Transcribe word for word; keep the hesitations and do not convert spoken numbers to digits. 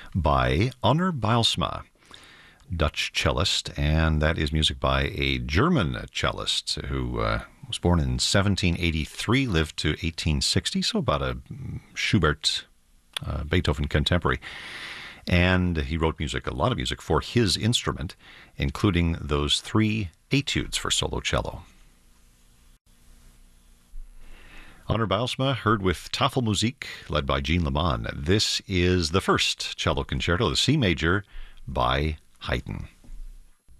by Onur Bijlsma, Dutch cellist, and that is music by a German cellist who uh, was born in seventeen eighty-three, lived to eighteen sixty, so about a Schubert, uh, Beethoven contemporary. And he wrote music, a lot of music for his instrument, including those three etudes for solo cello. Onur Bijlsma, heard with Tafelmusik, led by Jean Leman. This is the first cello concerto, the C major, by Haydn.